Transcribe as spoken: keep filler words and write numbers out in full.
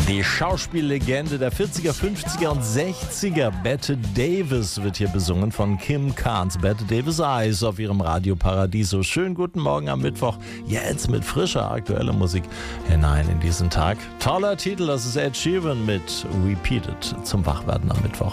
Die Schauspiellegende der vierziger, fünfziger und sechziger, Bette Davis, wird hier besungen von Kim Carnes. Bette Davis Eyes auf ihrem Radio Paradiso. Schönen guten Morgen am Mittwoch. Jetzt mit frischer, aktueller Musik hinein in diesen Tag. Toller Titel, das ist Ed Sheeran mit Repeated zum Wachwerden am Mittwoch.